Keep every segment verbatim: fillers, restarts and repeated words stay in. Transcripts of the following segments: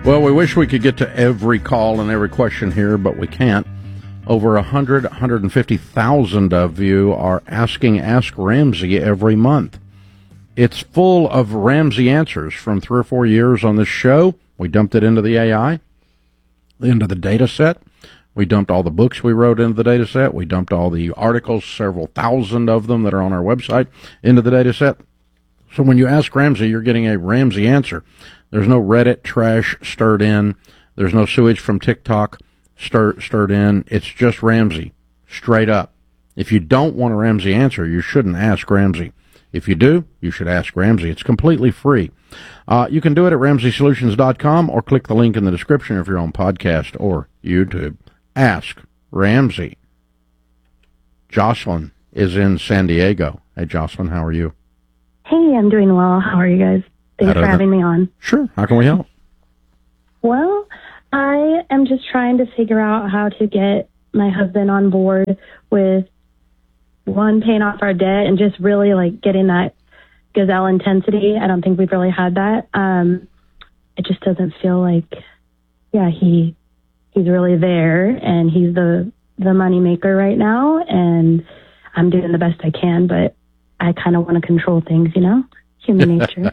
Well, we wish we could get to every call and every question here, but we can't. Over one hundred, one hundred fifty thousand of you are asking Ask Ramsey every month. It's full of Ramsey answers from three or four years on this show. We dumped it into the A I, into the data set. We dumped all the books we wrote into the data set. We dumped all the articles, several thousand of them that are on our website, into the data set. So when you ask Ramsey, you're getting a Ramsey answer. There's no Reddit trash stirred in. There's no sewage from TikTok stir, stirred in. It's just Ramsey, straight up. If you don't want a Ramsey answer, you shouldn't ask Ramsey. If you do, you should ask Ramsey. It's completely free. Uh, you can do it at ramsey solutions dot com or click the link in the description if you're on podcast or YouTube. Ask Ramsey. Jocelyn is in San Diego. Hey, Jocelyn, how are you? Hey, I'm doing well. How are you guys? Thanks for having me on. Sure. How can we help? Well, I am just trying to figure out how to get my husband on board with, one, paying off our debt and just really, like, getting that gazelle intensity. I don't think we've really had that. Um, it just doesn't feel like, yeah, he he's really there, and he's the, the money maker right now, and I'm doing the best I can, but I kind of want to control things, you know? Human nature.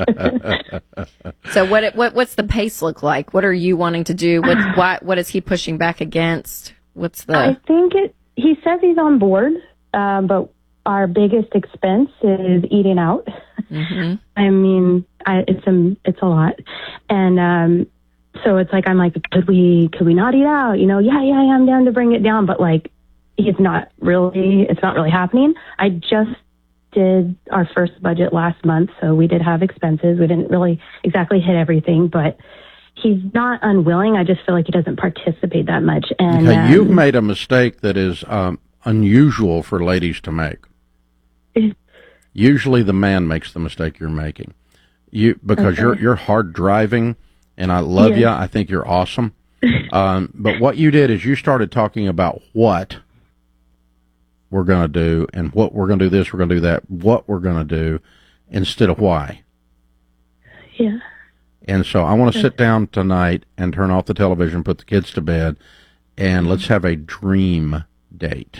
So what what what's the pace look like? What are you wanting to do? What what what is he pushing back against? What's the? I think it. He says he's on board, uh, but our biggest expense is eating out. Mm-hmm. I mean, I, it's a it's a lot, and um, so it's like I'm like, could we could we not eat out? You know, yeah, yeah, yeah, I'm down to bring it down, but like, it's not really it's not really happening. I just did our first budget last month, so we did have expenses. We didn't really exactly hit everything, but he's not unwilling. I just feel like he doesn't participate that much. And okay, um, you've made a mistake that is um, unusual for ladies to make. Usually the man makes the mistake you're making. You because okay. you're you're hard driving, and I love yeah. you. I think you're awesome. um, but what you did is you started talking about what we're going to do and what we're going to do this, we're going to do that, what we're going to do instead of why. Yeah. And so I want to sit down tonight and turn off the television, put the kids to bed, and let's have a dream date.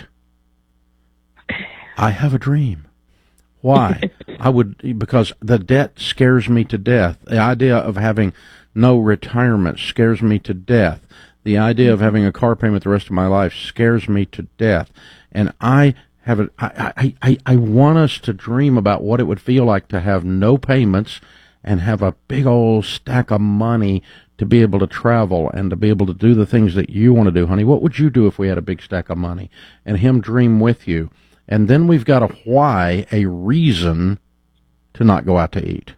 I have a dream. Why? I would, because the debt scares me to death. The idea of having no retirement scares me to death. The idea of having a car payment the rest of my life scares me to death. And I have a, I, I, I, I want us to dream about what it would feel like to have no payments and have a big old stack of money to be able to travel and to be able to do the things that you want to do, honey. What would you do if we had a big stack of money? And him dream with you. And then we've got a why, a reason to not go out to eat.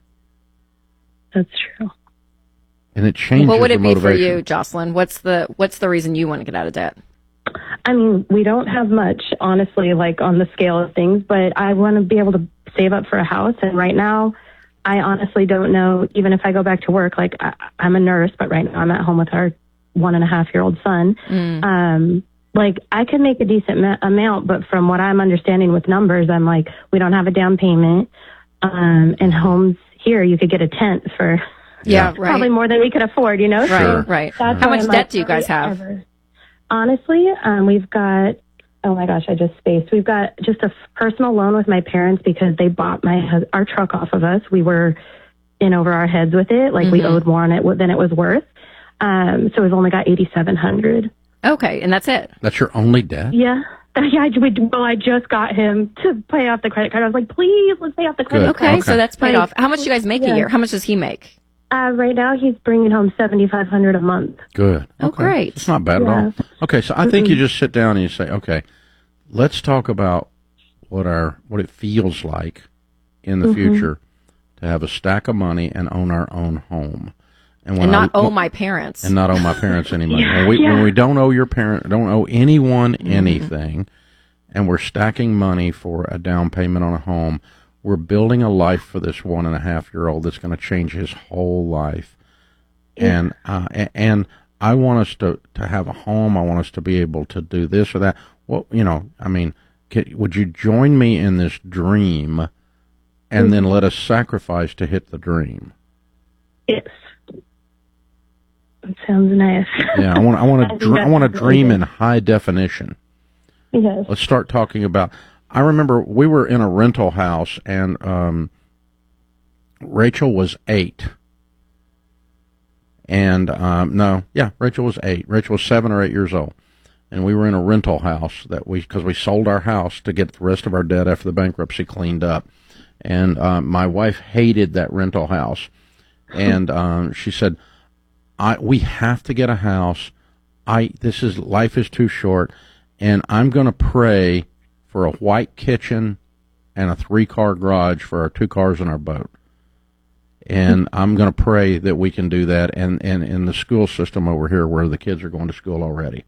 That's true. And it changes What would it the be motivation. for you, Jocelyn? What's the what's the reason you want to get out of debt? I mean, we don't have much, honestly, like on the scale of things, but I want to be able to save up for a house. And right now, I honestly don't know, even if I go back to work, like I, I'm a nurse, but right now I'm at home with our one and a half year old son. Mm. Um, like I could make a decent ma- amount, but from what I'm understanding with numbers, I'm like, we don't have a down payment. Um, and homes here, you could get a tent for Yeah, right. probably more than we could afford, you know? Right, So right. that's How why much I'm debt like, do you guys have? ever- Honestly, um, we've got, oh my gosh, I just spaced. We've got just a f- personal loan with my parents because they bought my hus- our truck off of us. We were in over our heads with it. Like mm-hmm. we owed more on it than it was worth. Um, so we've only got eighty-seven hundred. Okay, and that's it. That's your only debt? Yeah. Yeah, I, we, well, I just got him to pay off the credit card. I was like, please, let's pay off the credit Good. card. Okay, Okay. so that's paid Like, off. How much do you guys make yeah. a year? How much does he make? Uh, right now, he's bringing home seventy-five hundred a month. Good. Oh, great. It's not bad Yeah. at all. Okay, so I think you just sit down and you say, okay, let's talk about what our what it feels like in the Mhm. future to have a stack of money and own our own home. when And not I, owe my parents. And not owe my parents any money. Yeah, when, we, yeah. when we don't owe your parent, don't owe anyone anything, and we're stacking money for a down payment on a home, we're building a life for this one and a half year old that's going to change his whole life. Yeah. And uh, a- and I want us to, to have a home. I want us to be able to do this or that. Well, you know, I mean, can, would you join me in this dream, and then let us sacrifice to hit the dream? Yes. sounds nice. Yeah, I want I want I to think dr- I that's want to really dream good. in high definition. Yes. Let's start talking about. I remember we were in a rental house, and um, Rachel was eight. And um, no, yeah, Rachel was eight. Rachel was seven or eight years old, and we were in a rental house that we because we sold our house to get the rest of our debt after the bankruptcy cleaned up. And um, my wife hated that rental house, and um, she said, "I we have to get a house. I this is life is too short, and I'm going to pray for a white kitchen and a three-car garage for our two cars and our boat." And I'm going to pray that we can do that, and, and in the school system over here where the kids are going to school already.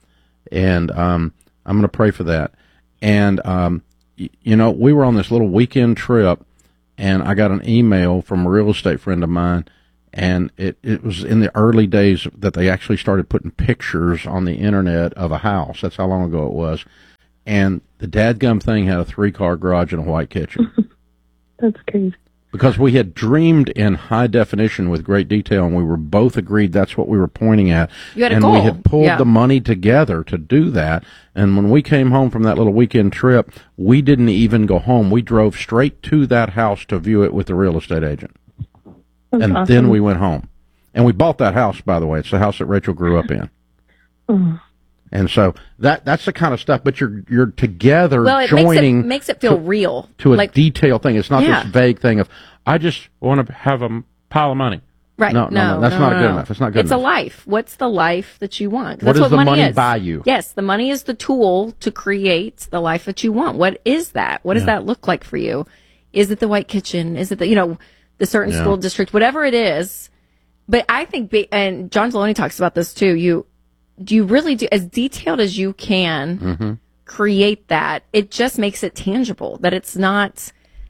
And um, I'm going to pray for that. And, um, y- you know, we were on this little weekend trip, and I got an email from a real estate friend of mine, and it, it was in the early days that they actually started putting pictures on the internet of a house. That's how long ago it was. And the dadgum thing had a three-car garage and a white kitchen. That's crazy. Because we had dreamed in high definition with great detail, and we were both agreed that's what we were pointing at. You had a and goal. we had pulled Yeah. the money together to do that. And when we came home from that little weekend trip, we didn't even go home. We drove straight to that house to view it with the real estate agent. That's and awesome. then we went home. And we bought that house, by the way. It's the house that Rachel grew up in. Oh. And so that that's the kind of stuff. But you're you're together Well, it joining makes it, makes it feel to, real. to a like, detailed thing. It's not Yeah. this vague thing of, I just want to have a pile of money. Right. No, no, no, that's no, not no, good no. enough. It's not good It's enough. a life. What's the life that you want? 'Cause What That's does the money money is. buy you? Yes, the money is the tool to create the life that you want. What is that? What does Yeah. that look like for you? Is it the white kitchen? Is it the, you know, the certain Yeah. school district? Whatever it is. But I think, be- and John Deloney talks about this too. You, do you really do as detailed as you can Mm-hmm. create that? It just makes it tangible, that it's not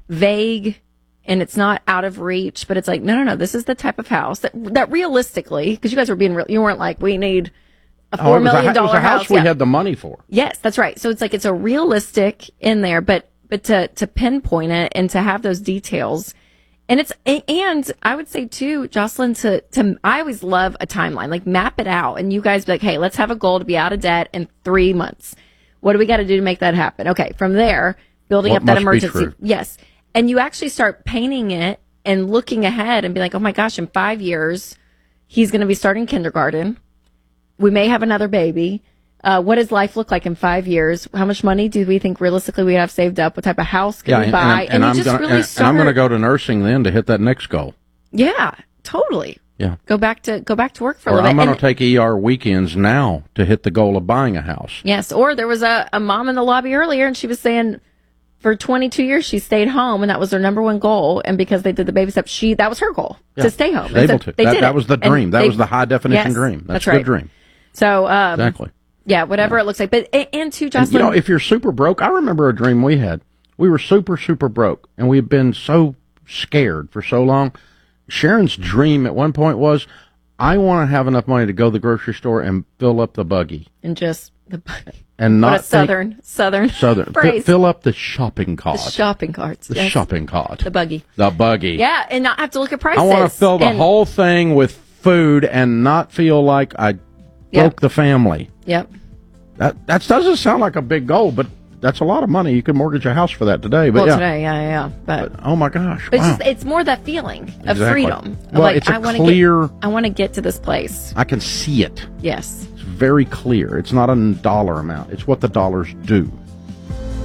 vague and it's not out of reach, but it's like, no, no, no, this is the type of house that, that realistically, because you guys were being real, you weren't like, we need a Oh, four it was a, million it was dollar a house, house. we Yeah. had the money for. Yes, that's right. So it's like, it's a realistic in there, but, but to, to pinpoint it and to have those details. And it's, and I would say too, Jocelyn, to, to, I always love a timeline, like map it out and you guys be like, hey, let's have a goal to be out of debt in three months. What do we got to do to make that happen? Okay. From there, building What up that must be emergency. true. Yes. And you actually start painting it and looking ahead and be like, oh my gosh, in five years, he's going to be starting kindergarten. We may have another baby. Uh, what does life look like in five years? How much money do we think realistically we have saved up? What type of house can Yeah, we and, buy? and, and you I'm just gonna, really and, start. and I'm going to go to nursing then to hit that next goal. Yeah, totally. Yeah. Go back to go back to work for a Or little I'm bit. going And- to take E R weekends now to hit the goal of buying a house. yes, or there was a, a mom in the lobby earlier, and she was saying for twenty-two years she stayed home, and that was her number one goal. And because they did the baby steps, she that was her goal Yeah, to stay home. she's And so able to. They That- did that it. was the And dream. That they- was the high definition yes, dream. That's that's a right. good dream. So um, Exactly. yeah, whatever it looks like. But and, and too, And, Jocelyn, you know, if you're super broke, I remember a dream we had. We were super, super broke, and we had been so scared for so long. Sharon's dream at one point was, I want to have enough money to go to the grocery store and fill up the buggy. and just the And what not a think- southern southern Southern. Fi- phrase. fill up the shopping cart. The shopping carts. The yes. shopping cart. The buggy. The buggy. Yeah, and not have to look at prices. I want to fill the And- whole thing with food and not feel like I broke Yep. the family. Yep. That that doesn't sound like a big goal, but that's a lot of money. You could mortgage a house for that today. But Well, yeah. today, yeah, yeah, yeah. But, But, oh my gosh! but wow. it's just it's more that feeling of Exactly. freedom. Of Well, like, it's a I wanna clear- Get, I want to get to this place. I can see it. Yes. It's very clear. It's not a dollar amount. It's what the dollars do.